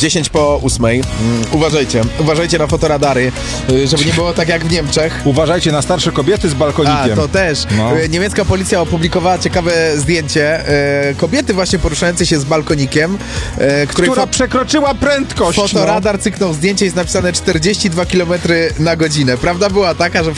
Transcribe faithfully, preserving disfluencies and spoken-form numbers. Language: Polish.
dziesięć po ósmej. Mm, uważajcie, uważajcie na fotoradary, y, żeby nie było tak jak w Niemczech. Uważajcie na starsze kobiety z balkonikiem. A, to też. No. Y, Niemiecka policja opublikowała ciekawe zdjęcie y, kobiety właśnie poruszającej się z balkonikiem, y, której Która fo- przekroczyła prędkość. fotoradar cyknął zdjęcie, jest napisane czterdzieści dwa kilometry na godzinę. Prawda była taka, że